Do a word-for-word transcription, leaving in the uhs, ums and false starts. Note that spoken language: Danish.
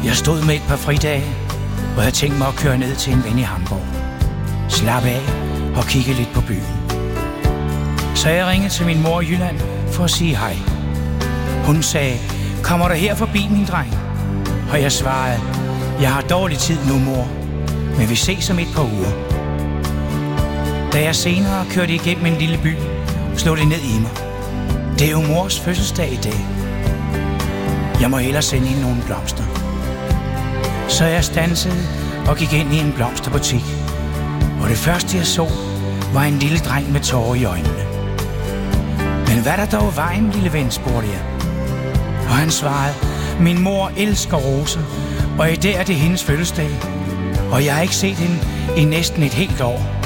Jeg stod med et par fridage, hvor jeg tænkte mig at køre ned til en ven i Hamburg. Slappe af og kigge lidt på byen. Så jeg ringede til min mor i Jylland for at sige hej. Hun sagde, kommer du her forbi, min dreng? Og jeg svarede, jeg har dårlig tid nu, mor, men vi ses om et par uger. Da jeg senere kørte igennem en lille by, slog det ned i mig. Det er jo mors fødselsdag i dag. Jeg må hellere sende hende nogle blomster. Så jeg standsede og gik ind i en blomsterbutik. Og det første jeg så, var en lille dreng med tårer i øjnene. Men hvad der dog var en lille ven, spurgte jeg. Og han svarede, min mor elsker roser, og i dag er det hendes fødselsdag. Og jeg har ikke set hende i næsten et helt år.